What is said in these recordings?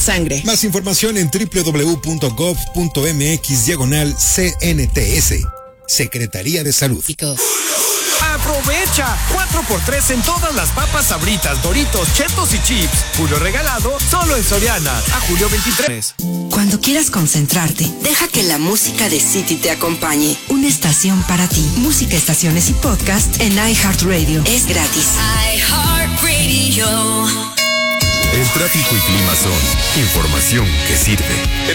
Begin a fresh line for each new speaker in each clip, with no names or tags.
sangre.
Más información en www.gov.mx/CNTS. Secretaría de Salud.
¡Aprovecha! 4x3 en todas las papas Sabritas, Doritos, Chetos y Chips. Julio regalado solo en Soriana. A julio 23.
Cuando quieras concentrarte, deja que la música de City te acompañe. Una estación para ti. Música, estaciones y podcast en iHeartRadio. Es gratis.
iHeartRadio.
El tráfico y clima son información que sirve. En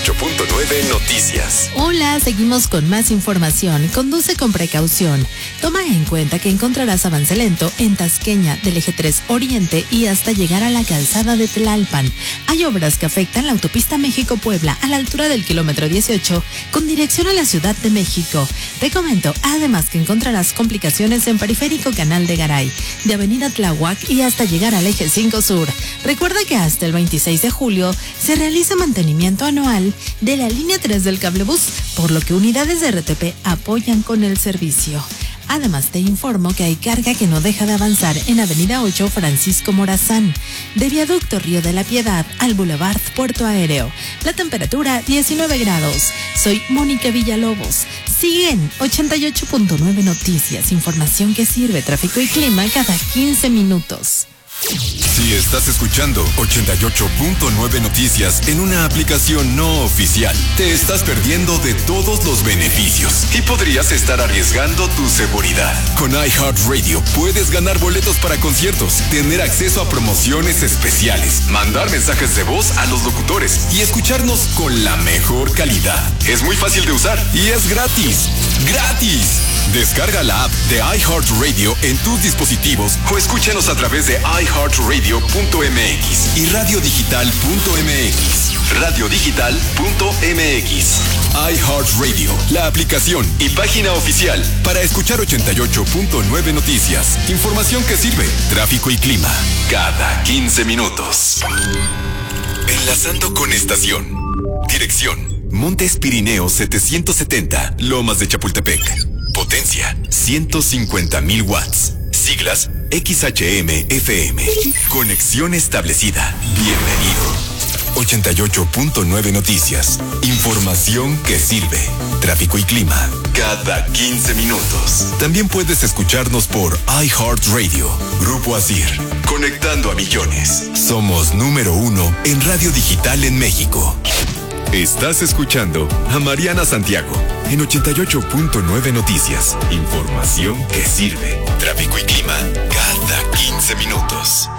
88.9 Noticias.
Hola, seguimos con más información. Conduce con precaución. Toma en cuenta que encontrarás avance lento en Tasqueña del eje 3 Oriente y hasta llegar a la calzada de Tlalpan. Hay obras que afectan la autopista México-Puebla a la altura del kilómetro 18 con dirección a la Ciudad de México. Te comento, además, que encontrarás complicaciones en Periférico Canal de Garay, de Avenida Tláhuac y hasta llegar al eje 5 Sur. Recuerda que hasta el 26 de julio se realiza mantenimiento anual de la línea 3 del cablebús, por lo que unidades de RTP apoyan con el servicio. Además, te informo que hay carga que no deja de avanzar en Avenida 8 Francisco Morazán, de Viaducto Río de la Piedad al Boulevard Puerto Aéreo. La temperatura 19 grados. Soy Mónica Villalobos. Siguen 88.9 Noticias, información que sirve, tráfico y clima cada 15 minutos.
Si estás escuchando 88.9 Noticias en una aplicación no oficial, te estás perdiendo de todos los beneficios y podrías estar arriesgando tu seguridad. Con iHeartRadio puedes ganar boletos para conciertos, tener acceso a promociones especiales, mandar mensajes de voz a los locutores y escucharnos con la mejor calidad. Es muy fácil de usar y es gratis. ¡Gratis! Descarga la app de iHeartRadio en tus dispositivos o escúchanos a través de iHeartRadio.mx y radiodigital.mx. Radiodigital.mx. iHeartRadio, la aplicación y página oficial para escuchar 88.9 Noticias. Información que sirve, tráfico y clima, cada 15 minutos. Enlazando con estación. Dirección: Montes Pirineos 770, Lomas de Chapultepec. Potencia 150,000 watts. Siglas XHM-FM. Conexión establecida. Bienvenido. 88.9 Noticias. Información que sirve. Tráfico y clima cada 15 minutos. También puedes escucharnos por iHeartRadio. Grupo Asir. Conectando a millones. Somos número 1 en radio digital en México. Estás escuchando a Mariana Santiago en 88.9 Noticias. Información que sirve. Tráfico y clima cada 15 minutos.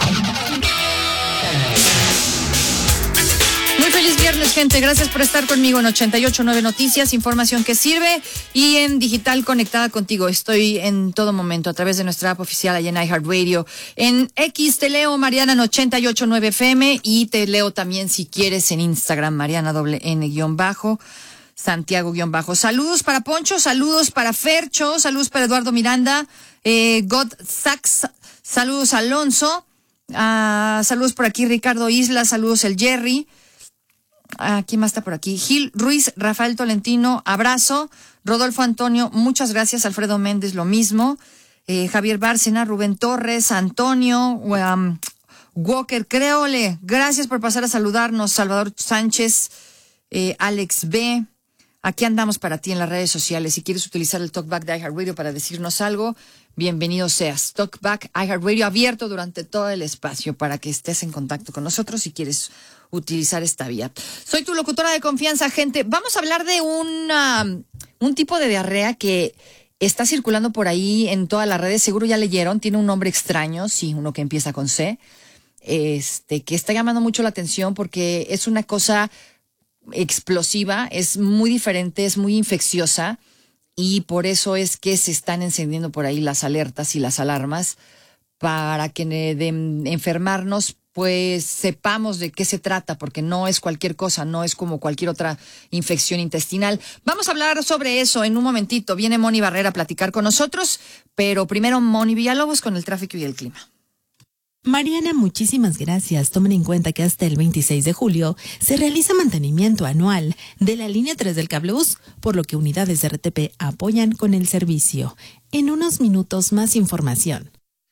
Muy feliz viernes, gente. Gracias por estar conmigo en 88.9 Noticias, información que sirve, y en digital conectada contigo. Estoy en todo momento a través de nuestra app oficial allá en iHeartRadio. En X te leo Mariana en 88.9 FM y te leo también si quieres en Instagram Mariana _N_ Santiago _. Saludos para Poncho, saludos para Fercho, saludos para Eduardo Miranda, God Sax, saludos a Alonso, saludos por aquí Ricardo Isla, saludos el Jerry. ¿Quién más está por aquí? Gil Ruiz, Rafael Tolentino, abrazo. Rodolfo Antonio, muchas gracias. Alfredo Méndez, lo mismo. Javier Bárcena, Rubén Torres, Antonio, Walker Creole, gracias por pasar a saludarnos. Salvador Sánchez, Alex B. Aquí andamos para ti en las redes sociales. Si quieres utilizar el Talkback de iHeartRadio para decirnos algo, bienvenido seas. Talkback iHeartRadio abierto durante todo el espacio para que estés en contacto con nosotros si quieres utilizar esta vía. Soy tu locutora de confianza, gente. Vamos a hablar de un tipo de diarrea que está circulando por ahí en todas las redes. Seguro ya leyeron. Tiene un nombre extraño, sí, uno que empieza con C. Que está llamando mucho la atención porque es una cosa explosiva, es muy diferente, es muy infecciosa, y por eso es que se están encendiendo por ahí las alertas y las alarmas para que de enfermarnos pues sepamos de qué se trata, porque no es cualquier cosa, no es como cualquier otra infección intestinal. Vamos a hablar sobre eso en un momentito. Viene Moni Barrera a platicar con nosotros, pero primero Moni Villalobos con el tráfico y el clima.
Mariana, muchísimas gracias. Tomen en cuenta que hasta el 26 de julio se realiza mantenimiento anual de la línea 3 del cablebús, por lo que unidades de RTP apoyan con el servicio. En unos minutos más información.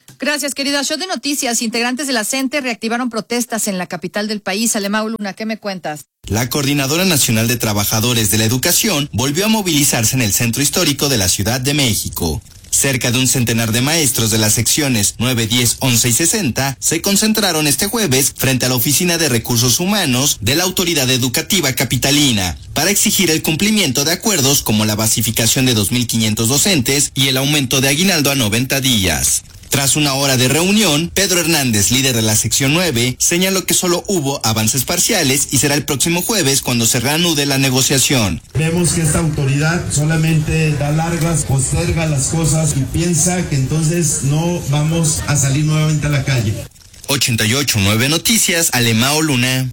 Gracias, querida. Show de noticias. Integrantes de la CENTE reactivaron protestas en la capital del país. Alemão Luna, ¿qué me cuentas?
La Coordinadora Nacional de Trabajadores de la Educación volvió a movilizarse en el centro histórico de la Ciudad de México. Cerca de un centenar de maestros de las secciones 9, 10, 11 y 60 se concentraron este jueves frente a la Oficina de Recursos Humanos de la Autoridad Educativa Capitalina para exigir el cumplimiento de acuerdos como la basificación de 2.500 docentes y el aumento de aguinaldo a 90 días. Tras una hora de reunión, Pedro Hernández, líder de la sección 9, señaló que solo hubo avances parciales y será el próximo jueves cuando se reanude la negociación.
Vemos que esta autoridad solamente da largas, posterga las cosas y piensa que entonces no vamos a salir nuevamente a la calle.
88.9 Noticias, Alemão Luna.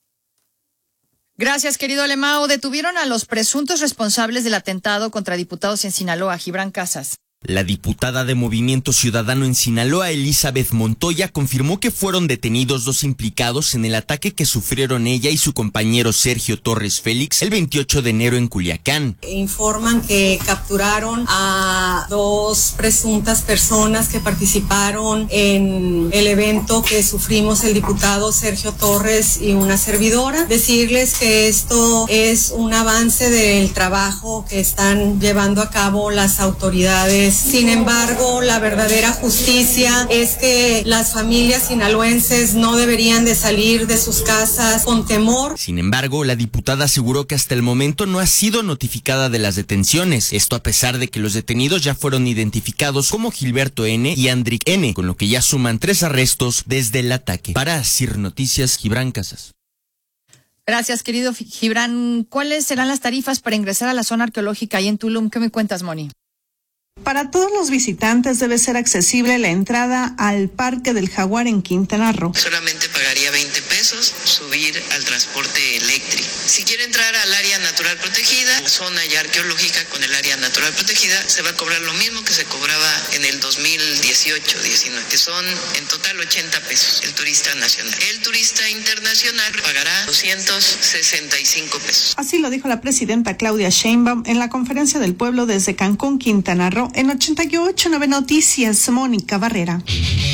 Gracias, querido Alemão. Detuvieron a los presuntos responsables del atentado contra diputados en Sinaloa, Gibran Casas.
La diputada de Movimiento Ciudadano en Sinaloa, Elizabeth Montoya, confirmó que fueron detenidos 2 implicados en el ataque que sufrieron ella y su compañero Sergio Torres Félix el 28 de enero en Culiacán.
Informan que capturaron a 2 presuntas personas que participaron en el evento que sufrimos el diputado Sergio Torres y una servidora. Decirles que esto es un avance del trabajo que están llevando a cabo las autoridades. Sin embargo, la verdadera justicia es que las familias sinaloenses no deberían de salir de sus casas con temor.
Sin embargo, la diputada aseguró que hasta el momento no ha sido notificada de las detenciones. Esto a pesar de que los detenidos ya fueron identificados como Gilberto N. y Andrick N., con lo que ya suman 3 arrestos desde el ataque. Para CIR Noticias, Gibran Casas.
Gracias, querido Gibran. ¿Cuáles serán las tarifas para ingresar a la zona arqueológica ahí en Tulum? ¿Qué me cuentas, Moni?
Para todos los visitantes debe ser accesible la entrada al Parque del Jaguar en Quintana Roo.
Solamente pagaría 20 pesos subir al transporte eléctrico. Si quiere entrar al área natural protegida, zona ya arqueológica con el área natural protegida, se va a cobrar lo mismo que se cobraba en el 2018-19, que son en total 80 pesos el turista nacional. El turista internacional pagará 265 pesos.
Así lo dijo la presidenta Claudia Sheinbaum en la conferencia del pueblo desde Cancún, Quintana Roo. En 88.9 Noticias, Mónica Barrera.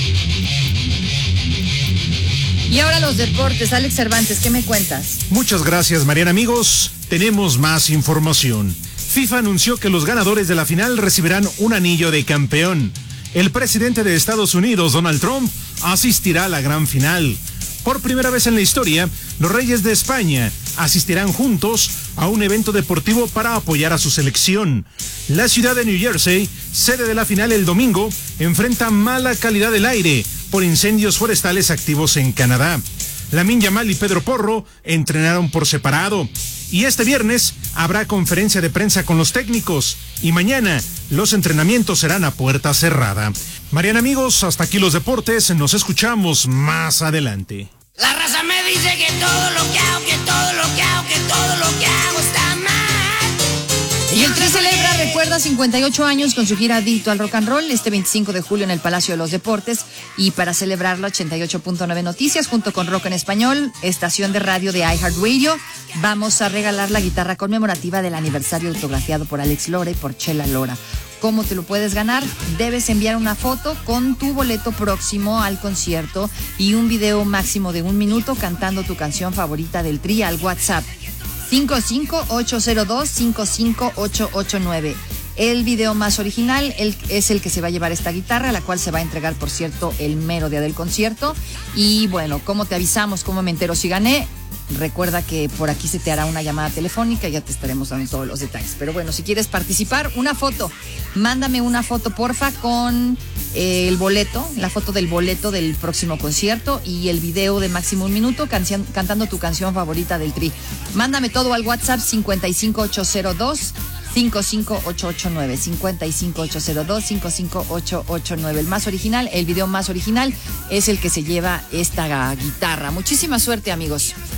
Y ahora los deportes. Alex Cervantes, ¿qué me cuentas?
Muchas gracias, Mariana. Amigos, tenemos más información. FIFA anunció que los ganadores de la final recibirán un anillo de campeón. El presidente de Estados Unidos, Donald Trump, asistirá a la gran final. Por primera vez en la historia, los Reyes de España asistirán juntos a un evento deportivo para apoyar a su selección. La ciudad de New Jersey, sede de la final el domingo, enfrenta mala calidad del aire por incendios forestales activos en Canadá. Lamine Yamal y Pedro Porro entrenaron por separado. Y este viernes habrá conferencia de prensa con los técnicos. Y mañana los entrenamientos serán a puerta cerrada. Mariana, amigos, hasta aquí los deportes. Nos escuchamos más adelante.
La raza me dice que todo lo que hago, que todo lo que hago, que todo lo que hago está mal.
Y el Tri celebra, recuerda, 58 años con su gira Adicto al Rock and Roll este 25 de julio en el Palacio de los Deportes. Y para celebrarlo, 88.9 Noticias junto con Rock en Español, estación de radio de iHeartRadio, vamos a regalar la guitarra conmemorativa del aniversario autografiado por Alex Lora y por Chela Lora. ¿Cómo te lo puedes ganar? Debes enviar una foto con tu boleto próximo al concierto y un video máximo de 1 minuto cantando tu canción favorita del Tri al WhatsApp 55802-55889. El video más original es el que se va a llevar esta guitarra, la cual se va a entregar, por cierto, el mero día del concierto. Y bueno, ¿cómo te avisamos? ¿Cómo me entero si gané? Recuerda que por aquí se te hará una llamada telefónica y ya te estaremos dando todos los detalles. Pero bueno, si quieres participar, una foto. Mándame una foto, porfa, con el boleto, la foto del boleto del próximo concierto y el video de máximo 1 minuto cantando tu canción favorita del Tri. Mándame todo al WhatsApp 55802-55889. 55802-55889. El más original, el video más original es el que se lleva esta guitarra. Muchísima suerte, amigos.